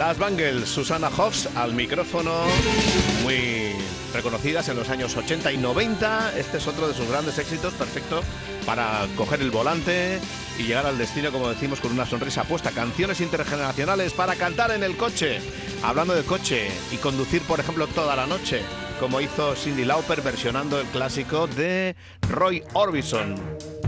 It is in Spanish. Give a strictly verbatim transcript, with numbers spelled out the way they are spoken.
Las Bangles, Susanna Hoffs al micrófono, muy reconocidas en los años ochenta y noventa. Este es otro de sus grandes éxitos, perfecto para coger el volante y llegar al destino, como decimos, con una sonrisa puesta. Canciones intergeneracionales para cantar en el coche. Hablando de coche y conducir, por ejemplo, toda la noche, como hizo Cyndi Lauper versionando el clásico de Roy Orbison.